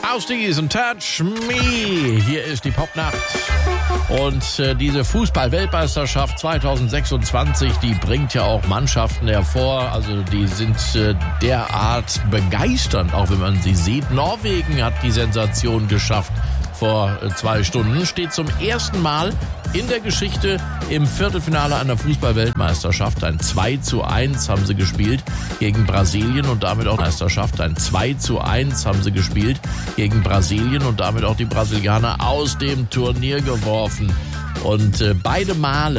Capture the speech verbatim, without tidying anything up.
Aus diesen Touch Me. Hier ist die Popnacht. Und äh, diese Fußball-Weltmeisterschaft zwanzig sechsundzwanzig, die bringt ja auch Mannschaften hervor. Also die sind äh, derart begeisternd, auch wenn man sie sieht. Norwegen hat die Sensation geschafft vor äh, zwei Stunden. Steht zum ersten Mal in der Geschichte im Viertelfinale einer Fußball-Weltmeisterschaft. Ein zwei zu eins haben sie gespielt gegen Brasilien und damit auch Meisterschaft. Ein zwei zu eins haben sie gespielt gegen Brasilien und damit auch die Brasilianer aus dem Turnier geworfen. Und äh, beide Male